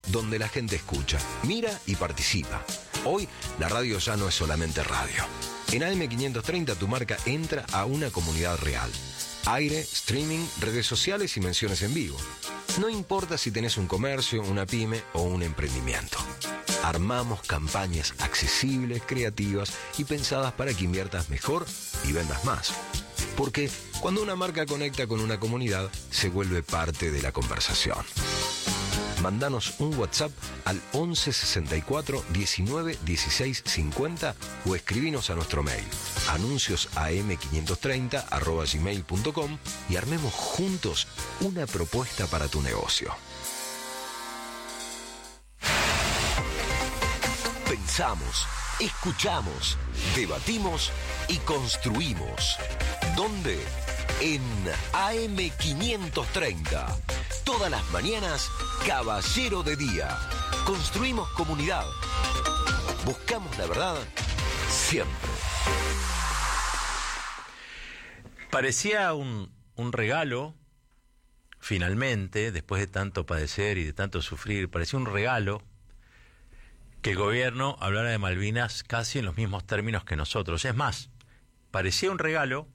donde la gente escucha, mira y participa. Hoy, la radio ya no es solamente radio. En AM530 tu marca entra a una comunidad real. Aire, streaming, redes sociales y menciones en vivo. No importa si tenés un comercio, una pyme o un emprendimiento. Armamos campañas accesibles, creativas y pensadas para que inviertas mejor y vendas más. Porque cuando una marca conecta con una comunidad, se vuelve parte de la conversación. Mándanos un WhatsApp al 11 64 19 16 50 o escribinos a nuestro mail anunciosam530@gmail.com y armemos juntos una propuesta para tu negocio. Pensamos, escuchamos, debatimos y construimos. ¿Dónde? En AM530. Todas las mañanas, Caballero de Día. Construimos comunidad. Buscamos la verdad siempre. Parecía un regalo, finalmente, después de tanto padecer y de tanto sufrir, parecía un regalo que el gobierno hablara de Malvinas casi en los mismos términos que nosotros. Es más, parecía un regalo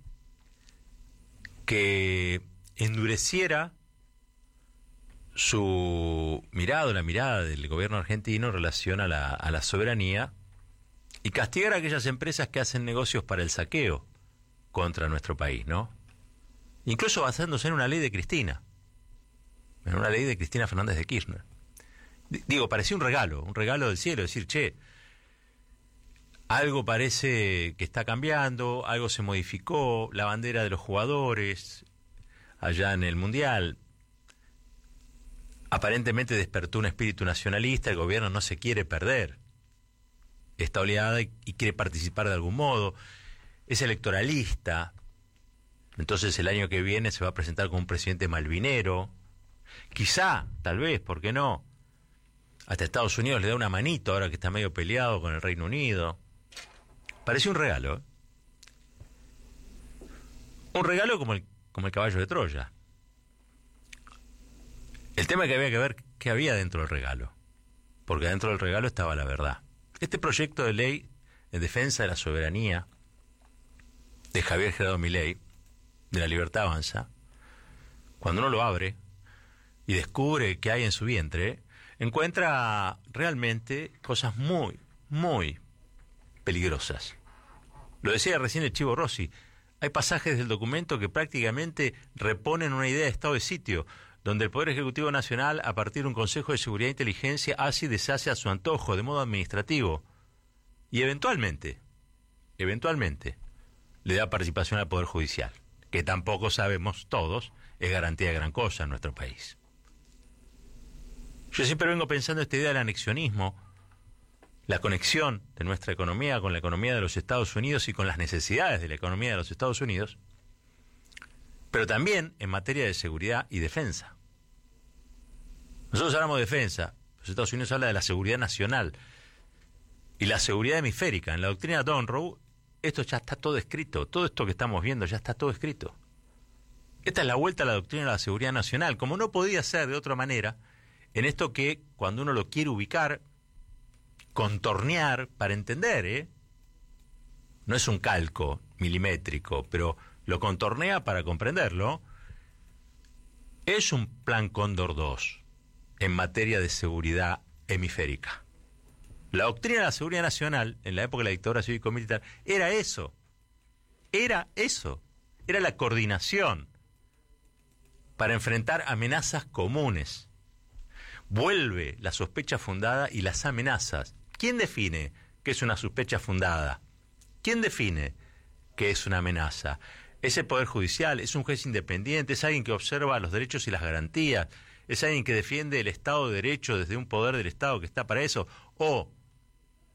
que endureciera su mirada, la mirada del gobierno argentino en relación a la soberanía y castigar a aquellas empresas que hacen negocios para el saqueo contra nuestro país, ¿no? Incluso basándose en una ley de Cristina, en una ley de Cristina Fernández de Kirchner. Digo, parecía un regalo del cielo, decir, che, algo parece que está cambiando, algo se modificó, la bandera de los jugadores allá en el Mundial aparentemente despertó un espíritu nacionalista, el gobierno no se quiere perder esta oleada y quiere participar de algún modo, es electoralista, entonces el año que viene se va a presentar como un presidente malvinero, quizá, tal vez, ¿por qué no? Hasta Estados Unidos le da una manito ahora que está medio peleado con el Reino Unido. Pareció un regalo, ¿eh? Un regalo como el caballo de Troya. El tema es que había que ver qué había dentro del regalo, porque dentro del regalo estaba la verdad. Este proyecto de ley en defensa de la soberanía de Javier Gerardo Milei, de La Libertad Avanza, cuando uno lo abre y descubre qué hay en su vientre, encuentra realmente cosas muy, muy peligrosas. Lo decía recién el Chivo Rossi, hay pasajes del documento que prácticamente reponen una idea de estado de sitio, donde el Poder Ejecutivo Nacional, a partir de un Consejo de Seguridad e Inteligencia, hace y deshace a su antojo, de modo administrativo, y eventualmente, le da participación al Poder Judicial, que tampoco sabemos todos, es garantía de gran cosa en nuestro país. Yo siempre vengo pensando esta idea del anexionismo, la conexión de nuestra economía con la economía de los Estados Unidos y con las necesidades de la economía de los Estados Unidos, pero también en materia de seguridad y defensa. Nosotros hablamos de defensa, los Estados Unidos habla de la seguridad nacional y la seguridad hemisférica. En la doctrina Monroe, esto ya está todo escrito, todo esto que estamos viendo ya está todo escrito. Esta es la vuelta a la doctrina de la seguridad nacional, como no podía ser de otra manera, en esto que cuando uno lo quiere ubicar, contornear para entender, no es un calco milimétrico, pero lo contornea para comprenderlo, es un plan Cóndor 2 en materia de seguridad hemisférica. La doctrina de la seguridad nacional, en la época de la dictadura cívico-militar, era la coordinación para enfrentar amenazas comunes. Vuelve la sospecha fundada y las amenazas. ¿Quién define qué es una sospecha fundada? ¿Quién define qué es una amenaza? Es el Poder Judicial, es un juez independiente, es alguien que observa los derechos y las garantías, es alguien que defiende el Estado de Derecho desde un poder del Estado que está para eso, o